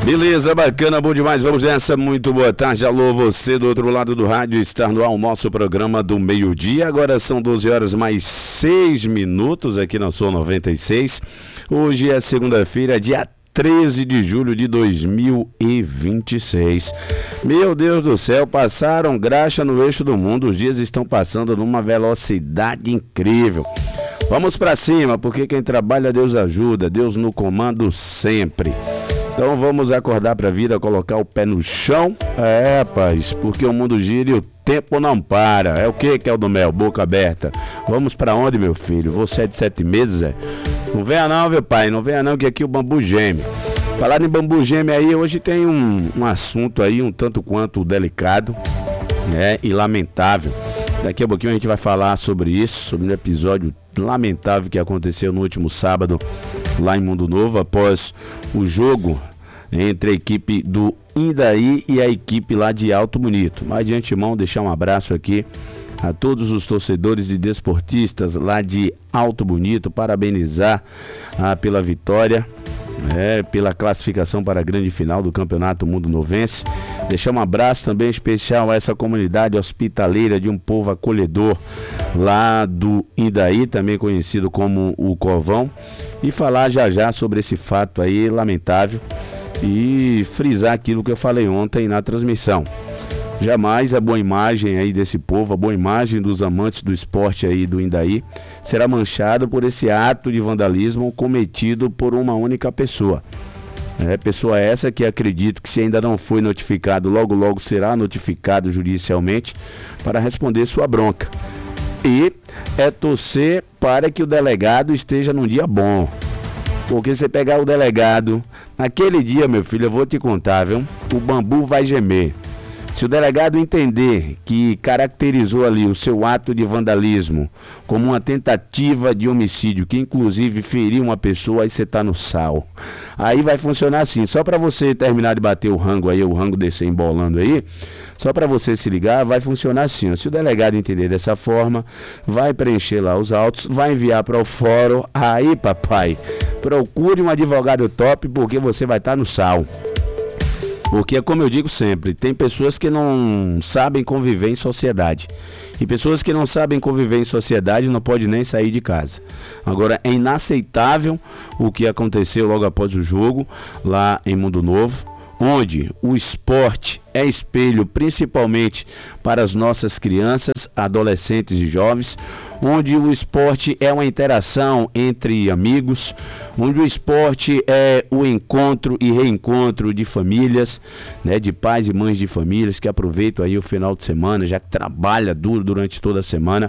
Beleza, bacana, bom demais, vamos nessa, muito boa tarde, alô você do outro lado do rádio, está no ar o nosso programa do meio-dia, agora são 12 horas mais 6 minutos aqui na Sul 96, hoje é segunda-feira, dia 13 de julho de 2026. Meu Deus do céu, passaram graxa no eixo do mundo, os dias estão passando numa velocidade incrível. Vamos pra cima, porque quem trabalha Deus ajuda, Deus no comando sempre. Então vamos acordar pra vida, colocar o pé no chão. Rapaz, porque o mundo gira e o tempo não para. É o que é o do mel, boca aberta. Vamos pra onde, meu filho? Você é de 7 meses, é? Não venha não, meu pai, não venha não, que aqui o bambu geme. Falar em bambu geme aí, hoje tem um assunto aí um tanto quanto delicado, né, e lamentável. Daqui a pouquinho a gente vai falar sobre isso, sobre um episódio lamentável que aconteceu no último sábado lá em Mundo Novo, após o jogo entre a equipe do Indaí e a equipe lá de Alto Bonito. Mas de antemão, deixar um abraço aqui a todos os torcedores e desportistas lá de Alto Bonito, parabenizar pela vitória, pela classificação para a grande final do Campeonato Mundo Novense. Deixar um abraço também especial a essa comunidade hospitaleira de um povo acolhedor lá do Indaí, também conhecido como o Covão, e falar já sobre esse fato aí lamentável e frisar aquilo que eu falei ontem na transmissão. Jamais a boa imagem aí desse povo, a boa imagem dos amantes do esporte aí do Indaí será manchada por esse ato de vandalismo cometido por uma única pessoa. Pessoa essa que acredito que, se ainda não foi notificado, logo será notificado judicialmente para responder sua bronca. E é torcer para que o delegado esteja num dia bom. Porque você pegar o delegado, naquele dia, meu filho, eu vou te contar, viu? O bambu vai gemer. Se o delegado entender que caracterizou ali o seu ato de vandalismo como uma tentativa de homicídio, que inclusive feriu uma pessoa, aí você tá no sal. Aí vai funcionar assim, só para você terminar de bater o rango aí, o rango descer embolando aí, só para você se ligar, vai funcionar assim, ó. Se o delegado entender dessa forma, vai preencher lá os autos, vai enviar para o fórum, aí papai, procure um advogado top, porque você vai estar no sal. Porque, como eu digo sempre, tem pessoas que não sabem conviver em sociedade. E pessoas que não sabem conviver em sociedade não podem nem sair de casa. Agora, é inaceitável o que aconteceu logo após o jogo, lá em Mundo Novo, onde o esporte é espelho principalmente para as nossas crianças, adolescentes e jovens, onde o esporte é uma interação entre amigos, onde o esporte é o encontro e reencontro de famílias, né, de pais e mães de famílias que aproveitam aí o final de semana, já que trabalha duro durante toda a semana,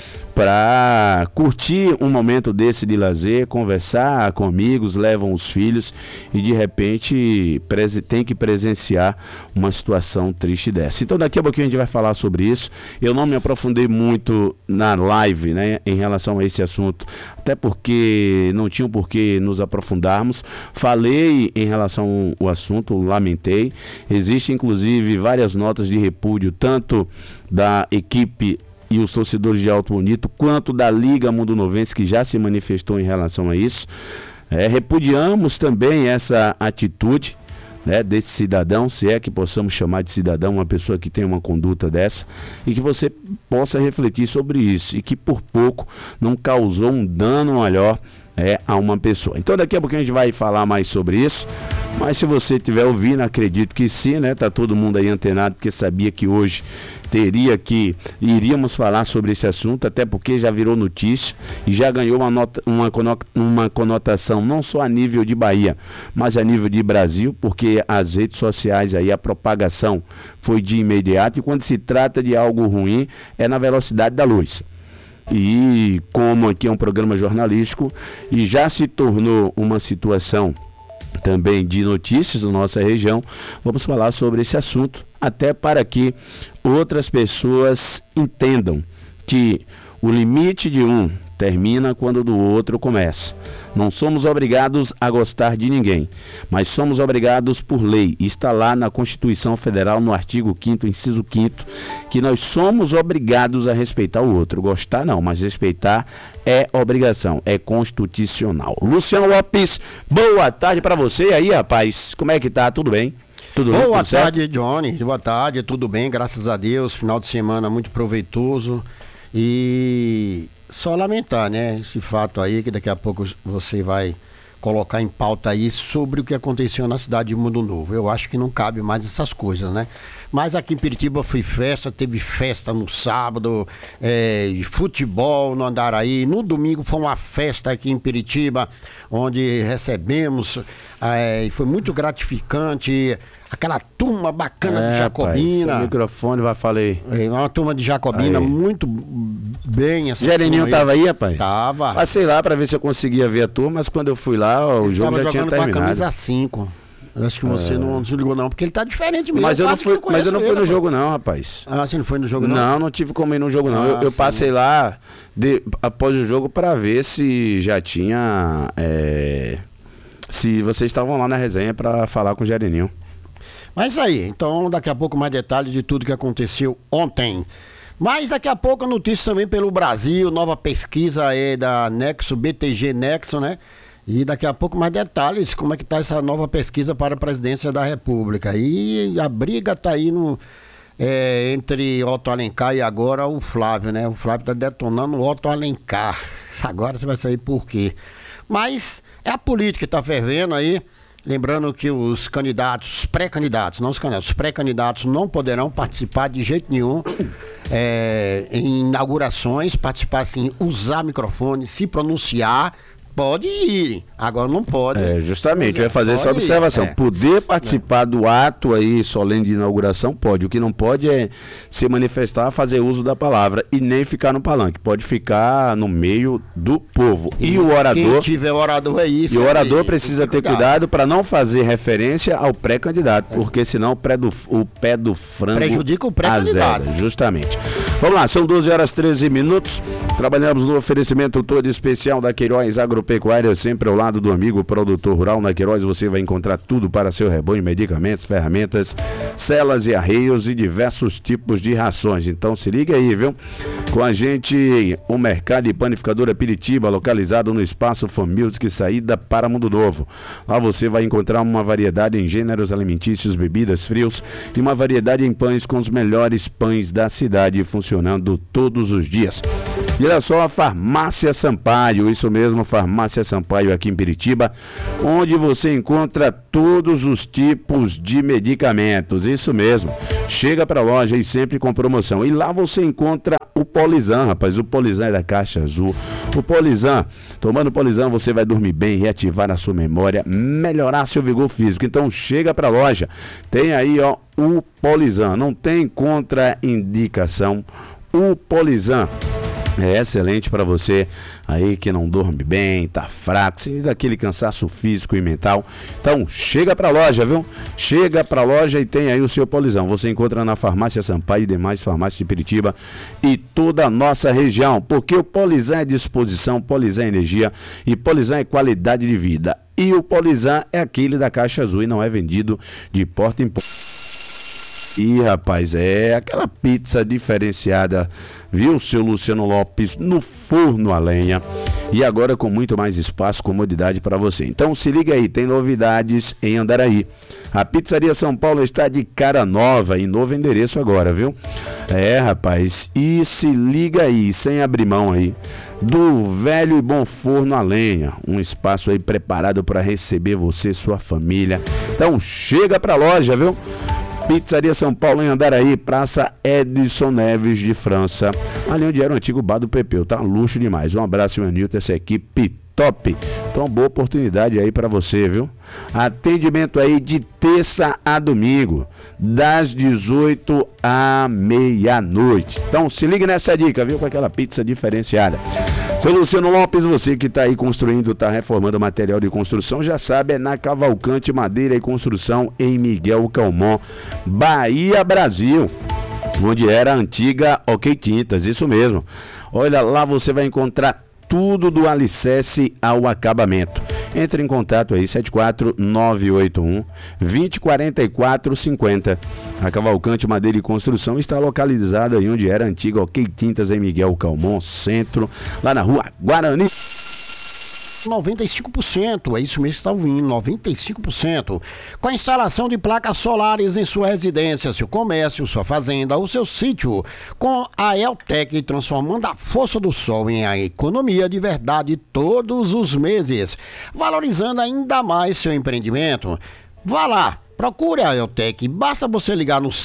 para curtir um momento desse de lazer, conversar com amigos, levam os filhos e de repente tem que presenciar uma situação triste dessa. Então daqui a pouquinho a gente vai falar sobre isso. Eu não me aprofundei muito na live, né, em relação a esse assunto, até porque não tinha por que nos aprofundarmos. Falei em relação ao assunto, lamentei. Existem inclusive várias notas de repúdio, tanto da equipe e os torcedores de Alto Bonito, quanto da Liga Mundo Novense, que já se manifestou em relação a isso. Repudiamos também essa atitude, né, desse cidadão, se é que possamos chamar de cidadão uma pessoa que tem uma conduta dessa, e que você possa refletir sobre isso, e que por pouco não causou um dano maior a uma pessoa. Então daqui a pouco a gente vai falar mais sobre isso, mas se você estiver ouvindo, acredito que sim, né? Tá todo mundo aí antenado, porque sabia que hoje iríamos falar sobre esse assunto, até porque já virou notícia e já ganhou uma conotação não só a nível de Bahia, mas a nível de Brasil, porque as redes sociais aí, a propagação foi de imediato, e quando se trata de algo ruim, é na velocidade da luz. E como aqui é um programa jornalístico e já se tornou uma situação também de notícias da nossa região, vamos falar sobre esse assunto, até para que outras pessoas entendam que o limite de um termina quando o do outro começa. Não somos obrigados a gostar de ninguém, mas somos obrigados por lei. Está lá na Constituição Federal, no artigo 5º, inciso 5º, que nós somos obrigados a respeitar o outro. Gostar não, mas respeitar é obrigação, é constitucional. Luciano Lopes, boa tarde para você. E aí, rapaz, como é que tá? Tudo bem? Boa tarde, Johnny. Boa tarde, tudo bem, graças a Deus. Final de semana muito proveitoso. E só lamentar, né, esse fato aí, que daqui a pouco você vai colocar em pauta aí sobre o que aconteceu na cidade de Mundo Novo. Eu acho que não cabe mais essas coisas, né? Mas aqui em Piritiba foi festa, teve festa no sábado, de futebol no Andaraí. No domingo foi uma festa aqui em Piritiba, onde recebemos, e foi muito gratificante, aquela turma bacana de Jacobina. Rapaz, o microfone vai falar aí. Uma turma de Jacobina, muito bem. Gereninho tava aí, rapaz? Tava. Passei lá pra ver se eu conseguia ver a turma, mas quando eu fui lá, o jogo já tinha terminado. Tava jogando com a camisa 5. Eu acho que você não desligou não, porque ele tá diferente mesmo. Mas eu não fui no jogo não, rapaz. Ah, você não foi no jogo não? Não tive como ir no jogo não. Eu passei lá após o jogo pra ver se já tinha... se vocês estavam lá na resenha pra falar com o Gereninho. Mas aí, então daqui a pouco mais detalhes de tudo que aconteceu ontem. Mas daqui a pouco notícias também pelo Brasil, nova pesquisa aí da Nexo, BTG Nexo, né? E daqui a pouco mais detalhes, como é que está essa nova pesquisa para a presidência da República. E a briga está aí entre Otto Alencar e agora o Flávio, né? O Flávio está detonando o Otto Alencar. Agora você vai saber por quê. Mas é a política que está fervendo aí. Lembrando que os candidatos, pré-candidatos, não os candidatos, os pré-candidatos não poderão participar de jeito nenhum em inaugurações, participar assim, usar microfone, se pronunciar. Pode ir, agora não pode. Justamente, eu ia fazer essa observação. Poder participar do ato aí solene de inauguração, pode. O que não pode é se manifestar, fazer uso da palavra e nem ficar no palanque. Pode ficar no meio do povo. E o orador... Quem tiver orador aí... E o orador precisa ter cuidado para não fazer referência ao pré-candidato, porque senão o pé do frango prejudica o pré-candidato. Azeda, justamente. Vamos lá, são 12h13. Trabalhamos no oferecimento todo especial da Queiroz Agropecuária, sempre ao lado do amigo produtor rural. Na Queiroz você vai encontrar tudo para seu rebanho, medicamentos, ferramentas, celas e arreios e diversos tipos de rações. Então se liga aí, viu? Com a gente, o Mercado e Panificadora Piritiba, localizado no Espaço Famílias, saída para Mundo Novo. Lá você vai encontrar uma variedade em gêneros alimentícios, bebidas, frios e uma variedade em pães com os melhores pães da cidade, funcionando todos os dias. E olha só, a Farmácia Sampaio, isso mesmo, Farmácia Sampaio aqui em Piritiba, onde você encontra todos os tipos de medicamentos, isso mesmo. Chega para a loja e sempre com promoção. E lá você encontra o Polizan, rapaz, o Polizan é da Caixa Azul. O Polizan, tomando Polizan você vai dormir bem, reativar a sua memória, melhorar seu vigor físico. Então chega para a loja, tem aí ó, o Polizan, não tem contraindicação, o Polizan. É excelente para você aí que não dorme bem, tá fraco, se daquele cansaço físico e mental. Então chega pra loja, viu? Chega pra loja e tem aí o seu Polizão. Você encontra na Farmácia Sampaio e demais farmácias de Piritiba e toda a nossa região, porque o Polizão é disposição, Polizão é energia e Polizão é qualidade de vida. E o Polizão é aquele da Caixa Azul e não é vendido de porta em porta. E rapaz, é aquela pizza diferenciada, viu, seu Luciano Lopes, no forno a lenha. E agora com muito mais espaço, comodidade para você. Então se liga aí, tem novidades em Andaraí. A Pizzaria São Paulo está de cara nova, em novo endereço agora, viu? Rapaz, e se liga aí, sem abrir mão aí, do velho e bom forno a lenha. Um espaço aí preparado para receber você e sua família. Então chega pra loja, viu? Pizzaria São Paulo em Andaraí, Praça Edson Neves de França, ali onde era o antigo bar do Pepeu, tá? Luxo demais. Um abraço, meu Nilton, essa equipe top. Então, boa oportunidade aí pra você, viu? Atendimento aí de terça a domingo, das 18 à meia-noite. Então, se liga nessa dica, viu? Com aquela pizza diferenciada. Seu Luciano Lopes, você que está aí construindo, está reformando material de construção, já sabe, é na Cavalcante Madeira e Construção em Miguel Calmon, Bahia, Brasil, onde era a antiga OK Tintas, isso mesmo. Olha, lá você vai encontrar tudo do alicerce ao acabamento. Entre em contato aí, 74981 2044 50. A Cavalcante Madeira e Construção está localizada em onde era a antiga OK Tintas em Miguel Calmon, centro, lá na rua Guarani. 95%, é isso mesmo que está ouvindo, 95%. Com a instalação de placas solares em sua residência, seu comércio, sua fazenda ou seu sítio, com a Eltec transformando a força do sol em a economia de verdade todos os meses, valorizando ainda mais seu empreendimento. Vá lá! Procure a Eltec, basta você ligar no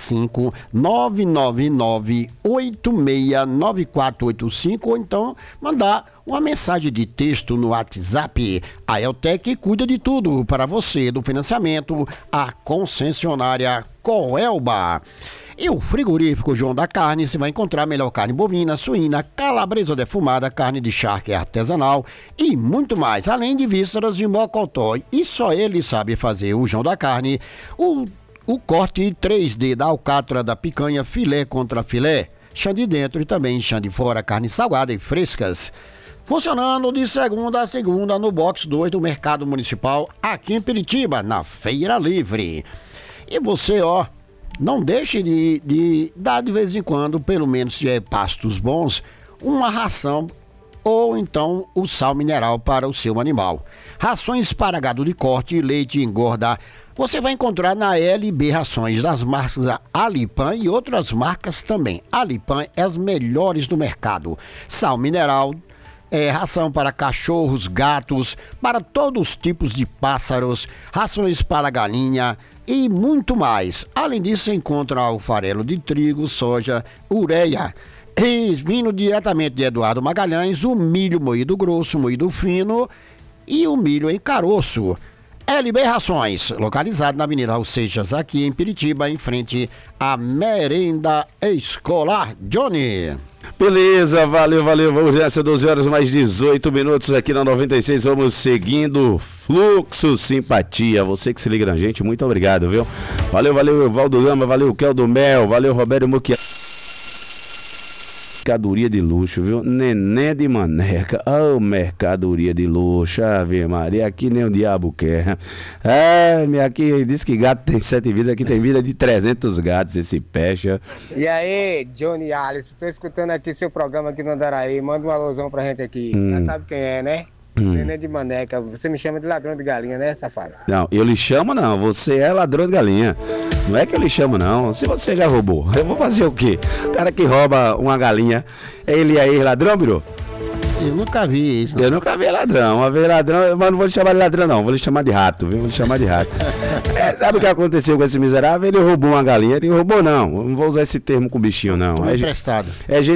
75999869485 ou então mandar uma mensagem de texto no WhatsApp. A Eltec cuida de tudo para você, do financiamento à concessionária Coelba. E o frigorífico João da Carne, você vai encontrar a melhor carne bovina, suína, calabresa defumada, carne de charque artesanal e muito mais, além de vísceras de mocotó. E só ele sabe fazer, o João da Carne, o corte 3D da alcatra, da picanha, filé contra filé, chã de dentro e também chã de fora, carne salgada e frescas. Funcionando de segunda a segunda no box 2 do Mercado Municipal, aqui em Piritiba, na Feira Livre. E você, não deixe de dar de vez em quando, pelo menos se é pastos bons, uma ração ou então o sal mineral para o seu animal. Rações para gado de corte, leite e engorda, você vai encontrar na LB Rações, das marcas Alipan e outras marcas também. Alipan é as melhores do mercado. Sal mineral, ração para cachorros, gatos, para todos os tipos de pássaros, rações para galinha e muito mais. Além disso, você encontra o farelo de trigo, soja, ureia. E vindo diretamente de Eduardo Magalhães, o milho moído grosso, moído fino e o milho em caroço. LB Rações, localizado na Avenida Raul Seixas, aqui em Piritiba, em frente à Merenda Escolar Johnny. Beleza, valeu. Vamos nessa, 12 horas mais 18 minutos aqui na 96. Vamos seguindo Fluxo Simpatia. Você que se liga na gente, muito obrigado, viu? Valeu, Evaldo Gama, valeu, Keldo Mel, valeu, Roberto Muquia. Mercadoria de luxo, viu? Neném de maneca. Mercadoria de luxo. Ave Maria, aqui nem o diabo quer. Aqui diz que gato tem 7 vidas, aqui tem vida de 300 gatos, esse pecha. E aí, Johnny Alice, tô escutando aqui seu programa aqui no Andaraí, manda um alusão pra gente aqui. Já sabe quem é, né? Neném de maneca. Você me chama de ladrão de galinha, né, safado? Não, eu lhe chamo não, você é ladrão de galinha. Não é que eu lhe chamo não, se você já roubou, eu vou fazer o quê? O cara que rouba uma galinha, ele aí ladrão, Biro? Eu nunca vi isso. Eu nunca vi ladrão, uma vez ladrão, mas não vou lhe chamar de ladrão não, vou lhe chamar de rato, viu? Vou lhe chamar de rato. Sabe o que aconteceu com esse miserável? Ele roubou uma galinha, ele roubou não vou usar esse termo com bichinho não. Emprestado. É gente